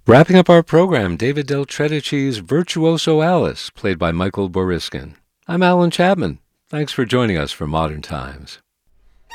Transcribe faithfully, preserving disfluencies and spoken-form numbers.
Wrapping up our program, David Del Tredici's Virtuoso Alice, played by Michael Boriskin. I'm Alan Chapman. Thanks for joining us for Modern Times.